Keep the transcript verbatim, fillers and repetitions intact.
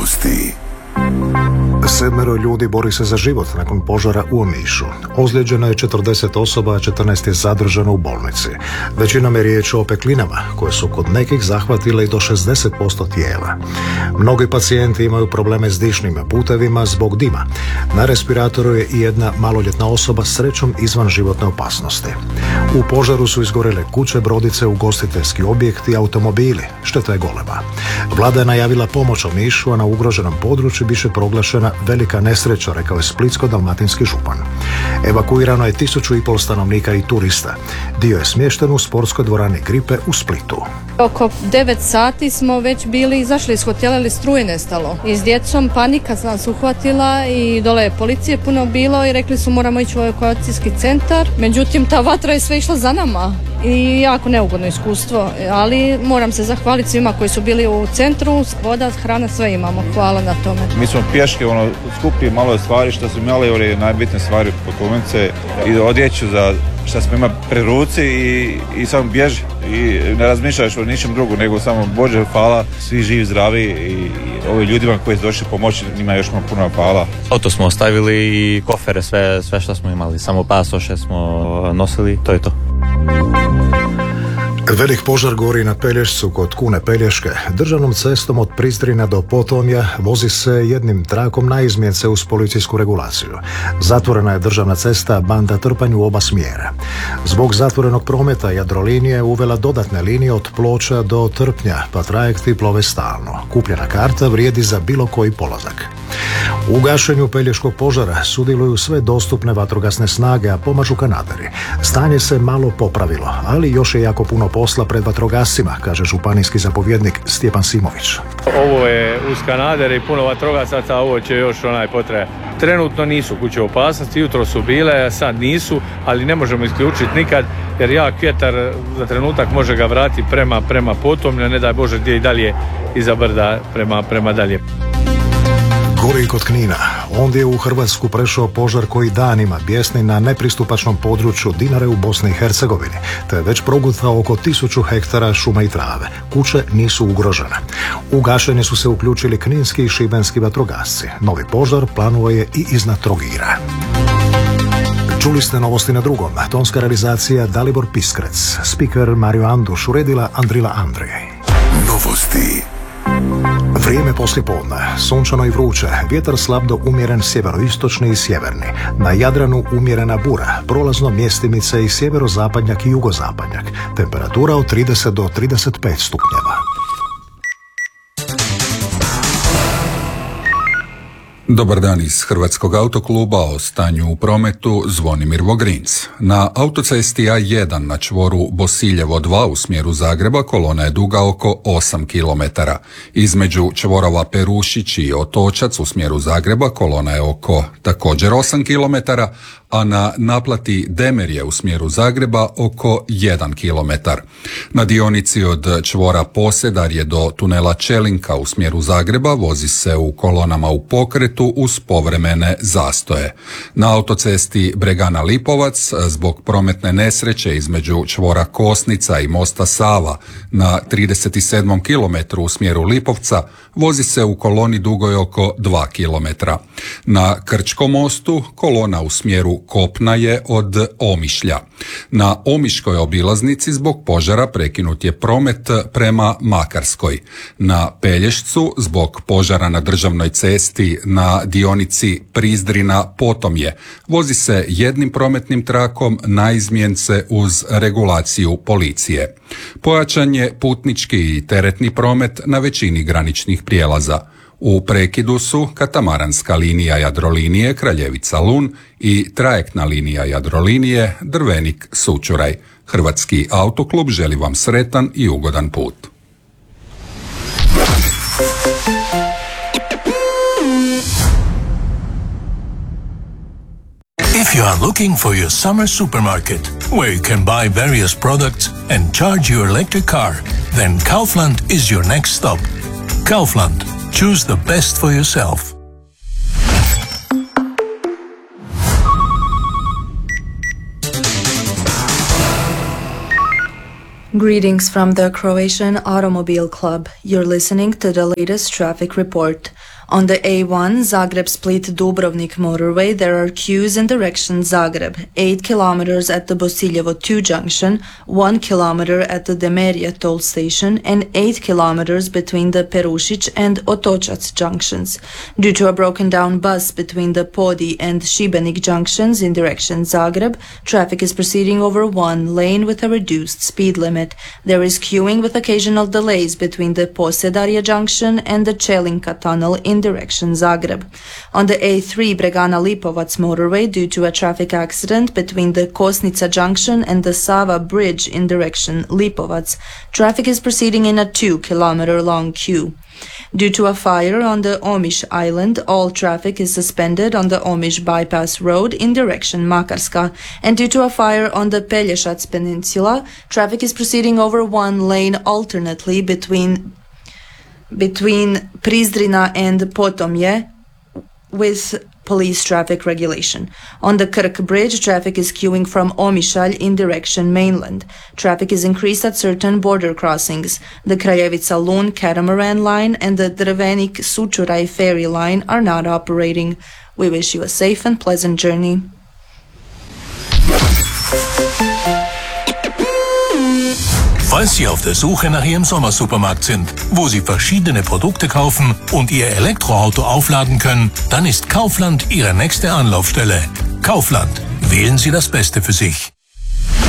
Novosti. Sedmero ljudi bori se za život nakon požara u Omišu. Ozlijeđeno je četrdeset osoba, a četrnaest je zadržano u bolnici. Većinom je riječ o opeklinama, koje su kod nekih zahvatile i do šezdeset posto tijela. Mnogi pacijenti imaju probleme s dišnim putevima zbog dima. Na respiratoru je i jedna maloljetna osoba srećom izvan životne opasnosti. U požaru su izgorele kuće, brodice, ugostiteljski objekti i automobili. Šteta je golema. Vlada je najavila pomoć Omišu, a na ugroženom području biše proglašena velika nesreća, rekao je splitsko-dalmatinski župan. Evakuirano je tisuću i pol stanovnika i turista. Dio je smješten u sportskoj dvorani Gripe u Splitu. Oko devet sati smo već bili izašli iz hotela, ali struje nestalo. I s djecom panika nas uhvatila i dole je policije puno bilo i rekli su moramo ići u evakuacijski centar. Međutim, ta vatra je sve išla za nama i jako neugodno iskustvo, ali moram se zahvaliti svima koji su bili u centru, voda, hrana, sve imamo. Hvala na tome. Mi smo pješke ono, skupili malo stvari što smo imali, ove najbitne stvari, putovnice i odjeću za što smo imali pri ruci i, i samo bježi i ne razmišljaš o ničem drugu nego samo Bože hvala, svi živi, zdravi i, i ovi ljudima koji su došli pomoći, njima još malo puno hvala. Auto smo ostavili i kofere, sve, sve što smo imali, samo pasoše smo nosili, to je to. Velik požar gori na Pelješcu kod Kune Pelješke. Državnom cestom od Prizrina do Potomja vozi se jednim trakom na izmjence uz policijsku regulaciju. Zatvorena je državna cesta Banda Trpanj u oba smjera. Zbog zatvorenog prometa Jadrolinija je uvela dodatne linije od Ploča do Trpnja, pa trajekti plove stalno. Kupljena karta vrijedi za bilo koji polazak. U gašenju Pelješkog požara sudjeluju sve dostupne vatrogasne snage, a pomažu kanaderi. Stanje se malo popravilo, ali još je jako puno posla pred vatrogascima, kaže županijski zapovjednik Stjepan Simović. Ovo je uz kanadere i puno vatrogasaca, ovo će još onaj potraje. Trenutno nisu kuće u opasnosti, jutro su bile, a sad nisu, ali ne možemo isključiti nikad, jer jak vjetar za trenutak može ga vratiti prema, prema Potomlju, ne daj Bože gdje i dalje iza brda prema, prema dalje. Gori i kod Knina. Ondje je u Hrvatsku prešao požar koji danima bjesni na nepristupačnom području Dinare u Bosni i Hercegovini, te je već progutao oko tisuću hektara šume i trave. Kuće nisu ugrožene. U gašenje su se uključili kninski i šibenski vatrogasci. Novi požar planuje i iznad Trogira. Čuli ste novosti na drugom. Tonska realizacija Dalibor Piskrec. Speaker Mario Anduš, uredila Andrila Andrej. Novosti. Vrijeme poslijepodne, sunčano i vruće, vjetar slab do umjeren sjeveroistočni i sjeverni. Na Jadranu umjerena bura, prolazno mjestimice i sjeverozapadnjak i jugozapadnjak. Temperatura od trideset do trideset pet stupnjeva. Dobar dan iz Hrvatskog autokluba, o stanju u prometu Zvonimir Vogrinc. Na autocesti A jedan na čvoru Bosiljevo dva u smjeru Zagreba kolona je duga oko osam kilometara. Između čvorova Perušić i Otočac u smjeru Zagreba kolona je oko također osam kilometara, a na naplati Demerje u smjeru Zagreba oko jedan kilometar. Na dionici od čvora Posedarje do tunela Čelinka u smjeru Zagreba vozi se u kolonama u pokretu uz povremene zastoje. Na autocesti Bregana Lipovac zbog prometne nesreće između čvora Kosnica i mosta Sava na trideset sedmom kilometru u smjeru Lipovca vozi se u koloni dugoj oko dva kilometra. Na Krčkom mostu kolona u smjeru Kopna je od Omišlja. Na Omiškoj obilaznici zbog požara prekinut je promet prema Makarskoj. Na Pelješcu zbog požara na državnoj cesti na dionici Prizdrina Potomje vozi se jednim prometnim trakom na izmjence uz regulaciju policije. Pojačan je putnički i teretni promet na većini graničnih prijelaza. U prekidu su katamaranska linija Jadrolinije Kraljevica-Lun i trajektna linija Jadrolinije Drvenik-Sučuraj. Hrvatski autoklub želi vam sretan i ugodan put. If you are looking for your summer supermarket, where you can buy various products and charge your electric car, then Kaufland is your next stop. Kaufland. Choose the best for yourself. Greetings from the Croatian Automobile Club. You're listening to the latest traffic report. On the A one Zagreb-Split-Dubrovnik motorway, there are queues in direction Zagreb, eight kilometers at the Bosiljevo two junction, one kilometer at the Demerija toll station, and eight kilometers between the Perušić and Otočac junctions. Due to a broken down bus between the Podi and Šibenik junctions in direction Zagreb, traffic is proceeding over one lane with a reduced speed limit. There is queuing with occasional delays between the Posedarje junction and the Čelinka tunnel in direction Zagreb. On the A three Bregana-Lipovac motorway, due to a traffic accident between the Kosnica junction and the Sava bridge in direction Lipovac, traffic is proceeding in a two kilometer long queue. Due to a fire on the Omiš Island, all traffic is suspended on the Omiš Bypass Road in direction Makarska, and due to a fire on the Pelješac Peninsula, traffic is proceeding over one lane alternately between between Prizrina and Potomje with police traffic regulation. On the Krk Bridge, traffic is queuing from Omišalj in direction mainland. Traffic is increased at certain border crossings. The Kraljevica-Lun catamaran line and the Drvenik-Sučuraj ferry line are not operating. We wish you a safe and pleasant journey. Falls Sie auf der Suche nach Ihrem Sommersupermarkt sind, wo Sie verschiedene Produkte kaufen und Ihr Elektroauto aufladen können, dann ist Kaufland Ihre nächste Anlaufstelle. Kaufland. Wählen Sie das Beste für sich.